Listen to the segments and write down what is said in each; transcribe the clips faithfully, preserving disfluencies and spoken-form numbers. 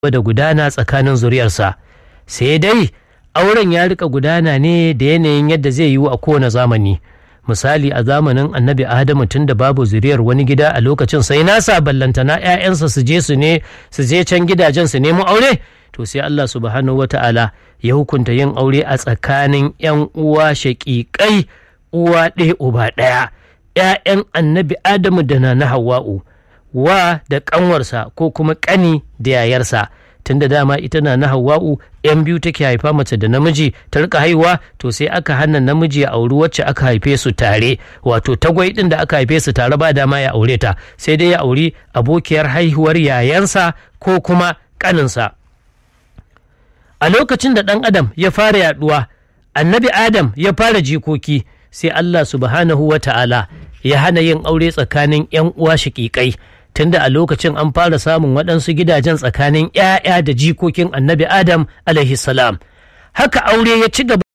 da gudana tsakanin zuriyarsa, sai dai auren ya rika gudana ne da yanayin yadda zai yiwu a kowane zamani. Misali a zamanin annabi Adamu tun da babu zuriyar wani gida a lokacin sai nasa ballantana 'ya'yansa su je su ne su je can gidajen su nemo aure, to sai Allah subhanahu wata'ala ya hukunta yin aure a tsakanin 'yan uwa shaƙiƙai uwa ɗaya uba ɗaya, 'ya'yan annabi Adamu da na Hawwa'u, wa da ƙanwarsa ko kuma ƙani da yayarsa. Tunda dama ita na na Hawwa'u yan biyu take haifa mace da namiji ta rika haihuwa, to sai aka hana namiji ya auri wacce aka haife su tare, wato tagwai din da aka haife su tare ba dama ya aure ta, sai dai ya auri abokiyar haihuwar yayansa ko kuma kaninsa. A lokacin da ɗan adam ya fara yaduwa, annabi Adam ya fara jikoki, sai Allah subhanahu wa ta'ala ya hana yin aure tsakanin yan uwa shaƙiƙai. Tunda a lokacin an fara samun waɗansu gidajen tsakanin ‘ya'ya da jikokin annabi Adam alaihi salam. Haka aure ya ci gaba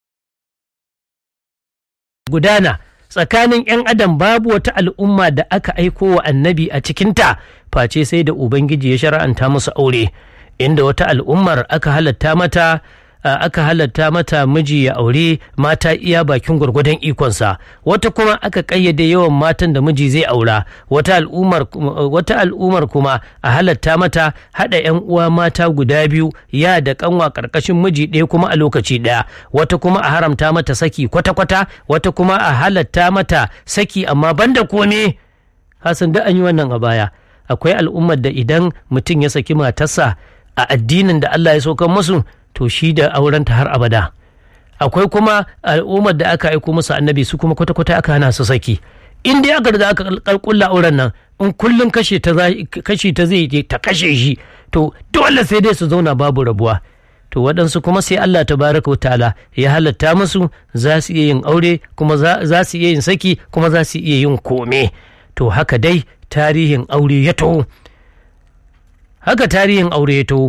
gudana tsakanin ‘yan adam, babu wata al'umma da aka aiko wa annabi a cikinta face sai da Ubangiji ya shara'anta musu aure, inda wata al'ummar aka halatta mata aka halatta mata miji ya aure mata iya bakin gwargwadon ikonsa, wata kuma aka kayyade yawan matan da miji zai aura, wata al'ummar wata al'ummar kuma a halatta mata hada yan uwa mata guda biyu ya da kanwa karkashin miji ɗaya kuma a lokaci ɗaya, wata kuma a haramta mata saki kwata-kwata, wata kuma a halatta mata saki amma banda kome. Hasan da an yi wannan a baya. Akwai al'ummar da idan mutum ya saki matarsa a addinin da Allah ya saukar musu, to shi da aurenta har abada. Akwai kuma al'ummar da aka aiko musu annabi, su kuma kwata-kwata aka hana su saki. In dai aka da aka kulla auren nan, in kullum kashe ta kashe ta zai ta kashe shi, to dole sai dai su zauna babu rabuwa. To waɗansu kuma sai Allah tabaraka wa ta'ala ya halatta musu za su iya yin aure, kuma za su iya yin saki, kuma za su iya yin kome. To haka dai tarihin aure ya taho. Haka tarihin aure ya taho.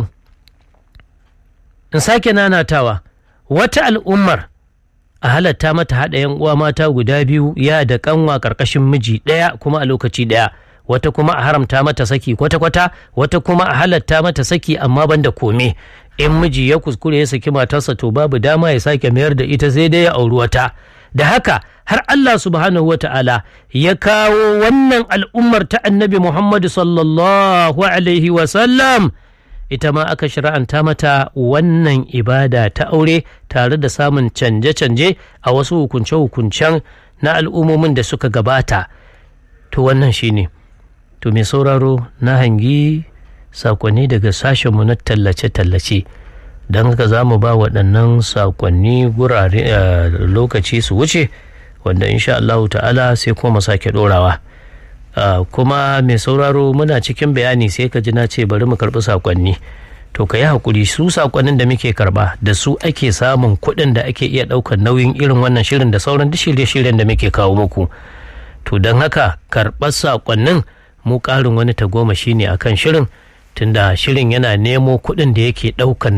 In sake nanatawa, wata al'ummar a halatta mata haɗa yan uwa mata guda biyu ya da kanwa ƙarƙashin miji ɗaya kuma a lokaci ɗaya, wata kuma a haramta mata saki kwata-kwata, wata kuma a halatta mata saki amma banda kome. In miji ya kuskure ya saki matarsa, to babu dama ya sake mayar da ita, sai dai ya auri wata. Da haka har Allah subhanahu wa ta'ala ya kawo wannan al'ummar ta annabi Muhammadu sallallahu alaihi wa sallam, ita ma aka shira'anta mata wannan ibada ta aure tare da samun canje-canje a wasu hukunce-hukuncen na al'ummomin da suka gabata. To wannan shi ne. To mai sauraro, na hangi sakonni daga sashenmu na tallace-tallace, don haka za mu ba waɗannan sakonni gurare lokaci su wuce, wanda insha Allah ta'ala sai kuma sake ɗorawa. Uh, kuma mai sauraro, muna cikin bayani sai ka ji na ce bari mu karɓi sakonni. To ka yi haƙuri, su sakonnin da muke karɓa da su ake samun kuɗin da ake iya ɗaukar nauyin irin wannan shirin da sauran duk shirye-shiryen da muke kawo muku. To don haka karɓar sakonnin mu ƙarin wani tagomashi ne akan shirin, tunda shirin yana nemo kuɗin da yake ɗaukar